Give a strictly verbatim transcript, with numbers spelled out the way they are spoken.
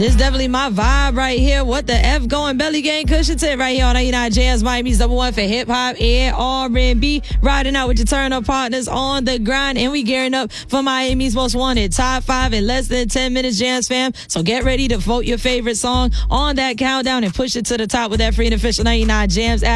This definitely my vibe right here. What the F going? Belly Gang Cushion Tip right here on ninety-nine Jams, Miami's number one for hip hop and R and B. Riding out with your turn up partners on the grind, and we gearing up for Miami's most wanted top five in less than ten minutes, Jams fam. So get ready to vote your favorite song on that countdown and push it to the top with that free and official ninety-nine Jams app.